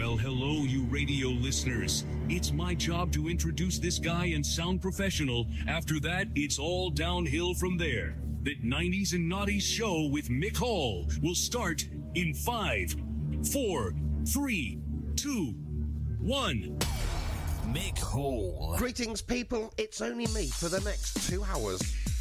Well, hello, you radio listeners. It's my job to introduce this guy and sound professional. After that, it's all downhill from there. The 90s and Naughties show with Mick Hall will start in 5, 4, 3, 2, 1. Mick Hall. Greetings, people. It's only me for the next 2 hours.